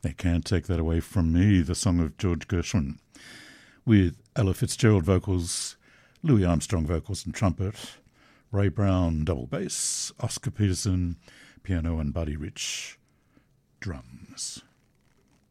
They can't take that away from me, the song of George Gershwin, with Ella Fitzgerald vocals, Louis Armstrong vocals and trumpet, Ray Brown double bass, Oscar Peterson piano and Buddy Rich drums.